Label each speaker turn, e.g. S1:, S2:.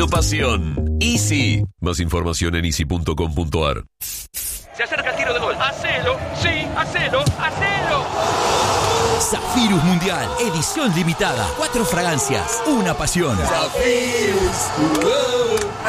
S1: tu pasión. Easy. Más información en easy.com.ar.
S2: Se acerca el tiro de gol. ¡Hacelo! ¡Sí! ¡Hacelo! ¡Hacelo!
S3: Zafirus Mundial, edición limitada. 4 fragancias, una pasión.
S4: Zafirus,